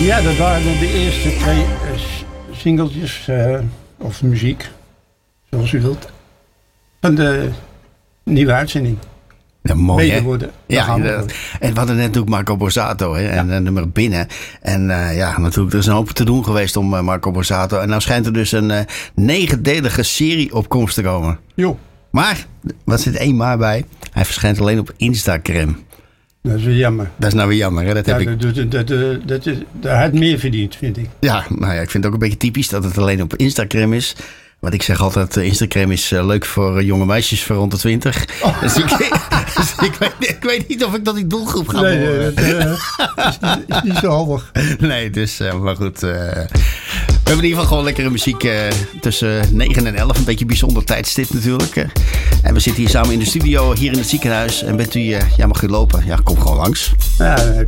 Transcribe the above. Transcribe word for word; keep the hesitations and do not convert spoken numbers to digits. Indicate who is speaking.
Speaker 1: Ja, dat waren de eerste twee uh, singeltjes, uh, of muziek, zoals u wilt, van de nieuwe uitzending.
Speaker 2: Ja, mooi,
Speaker 1: Beter
Speaker 2: hè?
Speaker 1: worden.
Speaker 2: Ja, inderdaad. En we hadden net natuurlijk Marco Borsato, hè? En ja. nummer binnen. En uh, ja, natuurlijk, er is een hoop te doen geweest om uh, Marco Borsato. En nou schijnt er dus een uh, negendelige serie op komst te komen.
Speaker 1: Jo.
Speaker 2: Maar, wat zit één maar bij? Hij verschijnt alleen op Instagram.
Speaker 1: Dat is weer jammer.
Speaker 2: Dat is nou weer jammer, hè? Dat
Speaker 1: ja,
Speaker 2: heb ik...
Speaker 1: dat, dat, dat, dat, dat, is, dat had meer verdiend, vind ik.
Speaker 2: Ja, nou ja, ik vind het ook een beetje typisch dat het alleen op Instagram is. Want ik zeg altijd, Instagram is uh, leuk voor uh, jonge meisjes van rond de twintig. Oh. Dus, ik, dus ik, weet, ik weet niet of ik tot die doelgroep ga
Speaker 1: nee,
Speaker 2: behoren.
Speaker 1: Nee, dat uh, is, niet, is niet zo handig.
Speaker 2: Nee, dus, uh, maar goed. Uh, we hebben in ieder geval gewoon lekkere muziek uh, tussen negen en elf. Een beetje een bijzonder tijdstip natuurlijk. Uh. En we zitten hier samen in de studio, hier in het ziekenhuis. En bent u, uh, ja, mag u lopen? Ja, kom gewoon langs.
Speaker 1: Ja,